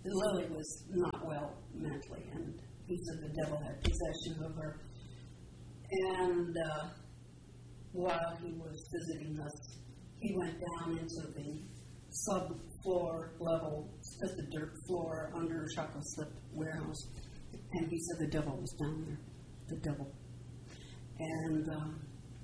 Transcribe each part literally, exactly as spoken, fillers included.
Lily was not well mentally, and he said the devil had possession of her. And uh, while he was visiting us, he went down into the sub-floor level, just the dirt floor under a chocolate slip warehouse, and he said the devil was down there, the devil. And um,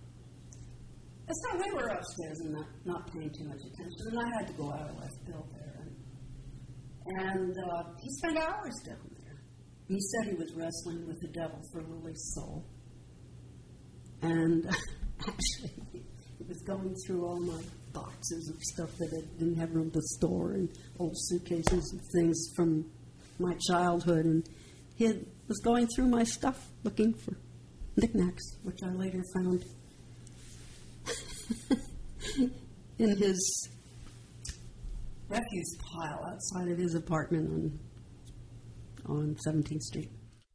so we were upstairs and not, not paying too much attention, and I had to go out. I left Bill there. And, and uh, he spent hours down there. He said he was wrestling with the devil for Lily's soul. And actually, he was going through all my boxes of stuff that I didn't have room to store, and old suitcases and things from my childhood. And he had, was going through my stuff looking for knickknacks, which I later found in his refuse pile outside of his apartment on on seventeenth Street.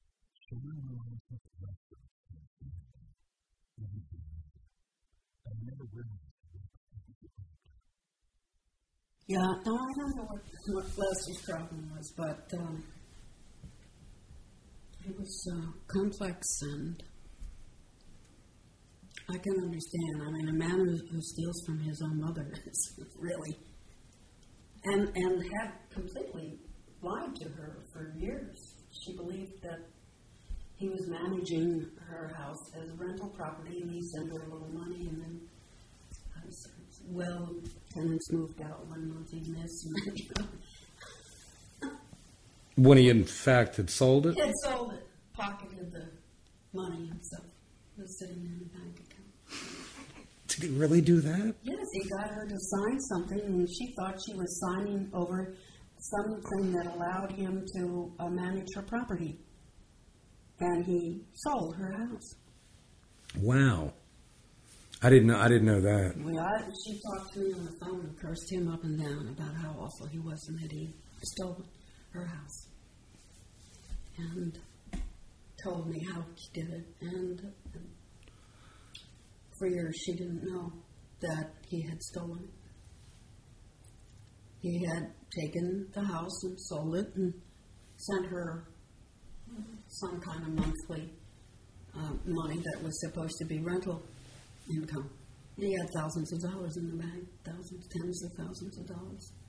Yeah, no, I don't know what, what Leslie's problem was, but um, it was uh, complex, and I can understand. I mean, a man who, who steals from his own mother is really, and and had completely lied to her for years. She believed that he was managing her house as a rental property, and he sent her a little money, and then, I was, well, tenants moved out one month, he missed. When he, in fact, had sold it? He had sold it, pocketed the money himself. It was sitting in the bank account. Did he really do that? Yes, he got her to sign something, and she thought she was signing over something that allowed him to uh, manage her property. And he sold her house. Wow. I didn't know, I didn't know that. Well, I, she talked to me on the phone and cursed him up and down about how awful he was and that he stole her house. And told me how she did it. And, and for years she didn't know that he had stolen it. He had taken the house and sold it and sent her some kind of monthly uh, money that was supposed to be rental income. He had thousands of dollars in the bank, thousands, tens of thousands of dollars.